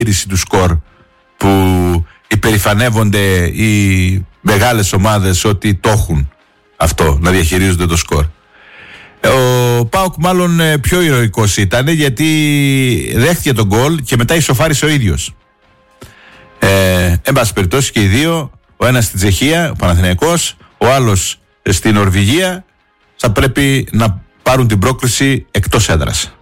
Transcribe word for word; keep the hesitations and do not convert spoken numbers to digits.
διαχείριση του σκορ που υπερηφανεύονται οι μεγάλες ομάδες ότι το έχουν αυτό, να διαχειρίζονται το σκορ. Ο ΠΑΟΚ μάλλον πιο ηρωικός ήταν, γιατί δέχτηκε τον γκολ και μετά ισοφάρισε ο ίδιος. Ε, εν πάση περιπτώσει και οι δύο, ο ένας στην Τσεχία, ο Παναθηναϊκός, ο άλλος στην Νορβηγία, θα πρέπει να πάρουν την πρόκριση εκτός έδρας.